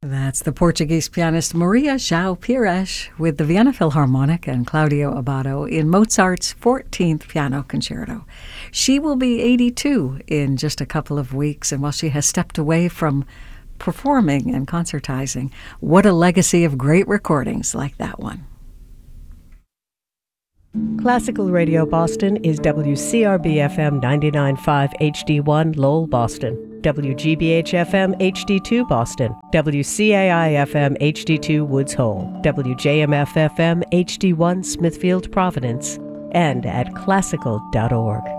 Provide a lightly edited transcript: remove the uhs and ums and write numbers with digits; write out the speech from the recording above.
That's the Portuguese pianist Maria João Pires with the Vienna Philharmonic and Claudio Abbado in Mozart's 14th Piano Concerto. She will be 82 in just a couple of weeks, and while she has stepped away from performing and concertizing, what a legacy of great recordings like that one. Classical Radio Boston is WCRB-FM 99.5 HD1 Lowell, Boston, WGBH-FM HD2 Boston, WCAI-FM HD2 Woods Hole, WJMF-FM HD1 Smithfield, Providence, and at classical.org.